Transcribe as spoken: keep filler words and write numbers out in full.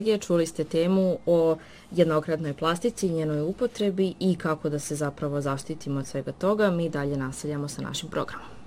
Čuli ste temu o jednokratnoj plastici, njenoj upotrebi i kako da se zapravo zaštitimo od svega toga. Mi dalje nastavljamo sa našim programom.